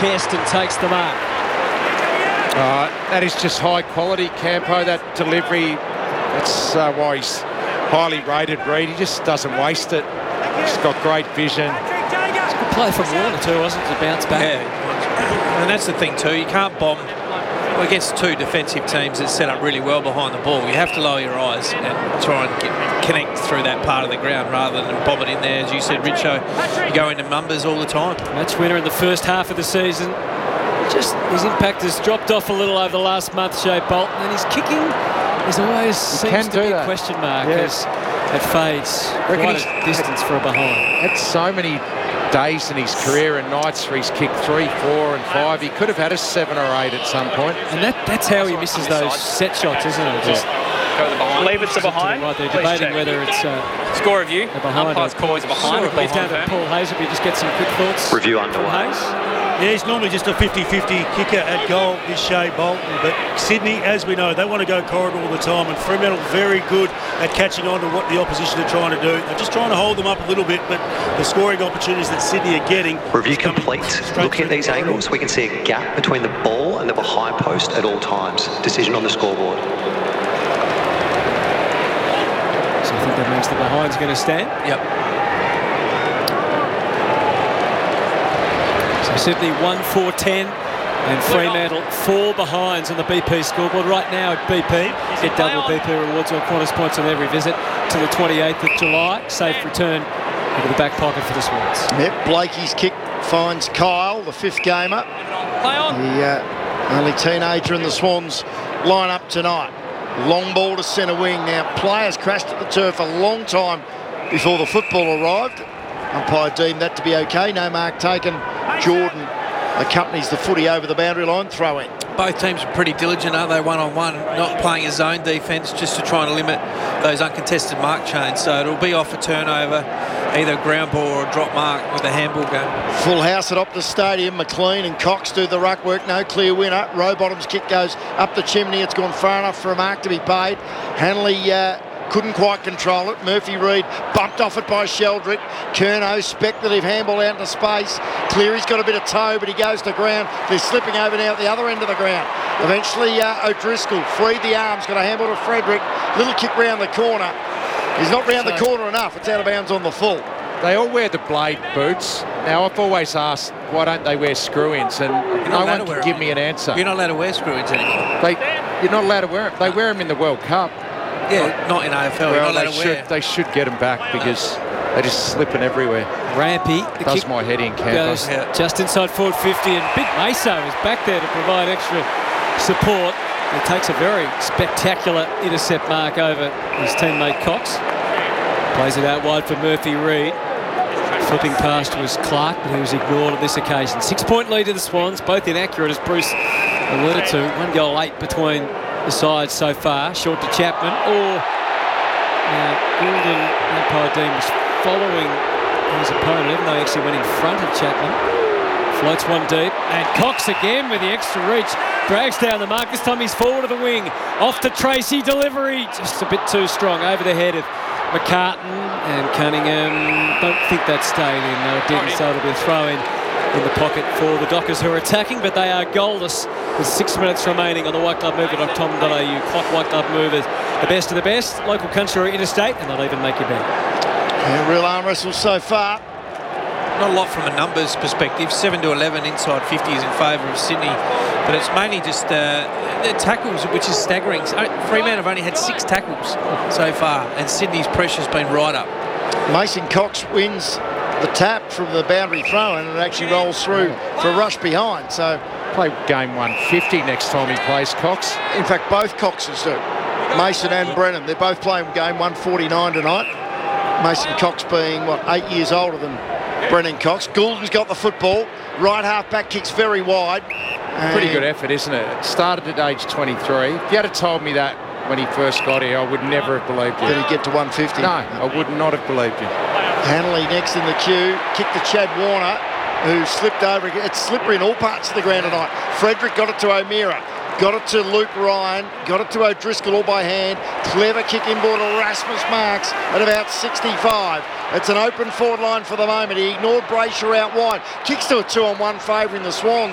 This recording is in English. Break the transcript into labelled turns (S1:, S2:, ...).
S1: chest and takes the mark.
S2: That is just high quality, Campo. That delivery, that's why he's highly rated, Reid. He just doesn't waste it. He's got great vision.
S1: It's a good play from Warner too, wasn't it, to bounce back?
S3: Yeah, and that's the thing too. You can't bomb against two defensive teams that set up really well behind the ball. You have to lower your eyes and try and connect through that part of the ground rather than bomb it in there. As you said, Richo, you go into numbers all the time.
S1: Match winner in the first half of the season. Just his impact has dropped off a little over the last month, Shea Bolton, and his kicking is always seems to be a question mark as it fades quite a distance for a behind.
S2: Had so many days in his career and nights where he's kicked 3, 4 and 5. He could have had a 7 or 8 at some point.
S1: And that's how he misses those set shots, isn't it? Just
S4: go to the behind. Believe it's a behind.
S1: Right, they're debating whether it's
S4: score review.
S1: A behind.
S4: Umpire's call is a behind.
S1: Leave down to Paul Hasleby. Just get some quick thoughts.
S5: Review underway.
S6: Yeah, he's normally just a 50-50 kicker at goal, is Shea Bolton. But Sydney, as we know, they want to go corridor all the time, and Fremantle very good at catching on to what the opposition are trying to do. They're just trying to hold them up a little bit, but the scoring opportunities that Sydney are getting...
S5: Review complete. Looking at these angles, we can see a gap between the ball and the behind post at all times. Decision on the scoreboard.
S1: So I think that means the behind's going to stand?
S3: Yep.
S1: Sydney 1-4-10 and Fremantle 4 behinds on the BP scoreboard. Right now at BP, get double BP rewards or Qantas points on every visit to the 28th of July. Safe return into the back pocket for the Swans.
S7: Yep, Blakey's kick finds Kyle, the 5th gamer.
S4: Play on.
S7: The only teenager in the Swans line-up tonight. Long ball to centre wing. Now, players crashed at the turf a long time before the football arrived. Umpire deemed that to be okay. No mark taken. Jordan accompanies the footy over the boundary line. Throw in.
S3: Both teams are pretty diligent, aren't they? One-on-one, not playing a zone defence, just to try and limit those uncontested mark chains. So it'll be off a turnover, either ground ball or a drop mark with a handball game.
S7: Full house at Optus Stadium. McLean and Cox do the ruck work. No clear winner. Rowbottom's kick goes up the chimney. It's gone far enough for a mark to be paid. Hanley couldn't quite control it. Murphy Reid bumped off it by Sheldrick. Curnow, speculative handball out into space. Cleary's got a bit of toe, but he goes to ground. They're slipping over now at the other end of the ground. Eventually, O'Driscoll freed the arms, got a handball to Frederick. Little kick round the corner. He's not round the corner enough. It's out of bounds on the full.
S2: They all wear the blade boots. Now, I've always asked, why don't they wear screw-ins? And no one can give me an answer.
S3: You're not allowed to wear screw-ins anymore.
S2: You're not allowed to wear them. They wear them in the World Cup.
S3: Yeah, not in AFL.
S2: Well,
S3: You're not allowed to wear.
S2: They should get them back because they're just slipping everywhere.
S1: Rampy. The
S2: Does
S1: kick
S2: my head in, Campo.
S1: goes just inside forward 50, and Big Meso is back there to provide extra support. He takes a very spectacular intercept mark over his teammate Cox. Plays it out wide for Murphy Reid. Flipping past was Clark, but he was ignored on this occasion. 6-point lead to the Swans, both inaccurate as Bruce alluded to. 1 goal 8 between the sides so far. Short to Chapman. Now Goulden, umpire Dean, was following his opponent, even though he actually went in front of Chapman. Floats one deep, and Cox again with the extra reach. Drags down the mark. This time he's forward of the wing. Off to Tracy. Delivery just a bit too strong over the head of McCartan and Cunningham. Don't think that stayed in. No, it didn't, so it'll be a throw in the pocket for the Dockers, who are attacking, but they are goalless with 6 minutes remaining on the whiteglovemover.com.au. Clock White Glove Movers, the best of the best. Local, country or interstate, and they'll even make you bet.
S7: Yeah, real arm wrestle so far.
S3: Not a lot from a numbers perspective. 7-11 inside 50 is in favour of Sydney, but it's mainly just the tackles, which is staggering. Fremantle have only had 6 tackles so far, and Sydney's pressure's been right up.
S7: Mason Cox wins the tap from the boundary throw, and it actually rolls through for a rush behind. So
S2: play game 150 next time he plays Cox.
S7: In fact, both Coxes do. Mason and Brennan. They're both playing game 149 tonight. Mason Cox being, 8 years older than Brennan Cox. Goulden's got the football. Right half-back kicks very wide.
S2: Pretty good effort, isn't it? It started at age 23. If you had told me that when he first got here, I would never have believed you.
S7: Did he get to 150?
S2: No, I would not have believed you.
S7: Hanley next in the queue. Kick to Chad Warner, who slipped over. It's slippery in all parts of the ground tonight. Frederick got it to O'Meara. Got it to Luke Ryan. Got it to O'Driscoll all by hand. Clever kick inboard to Rasmus Marks at about 65. It's an open forward line for the moment. He ignored Brayshaw out wide. Kicks to a 2-on-1 favouring the Swans.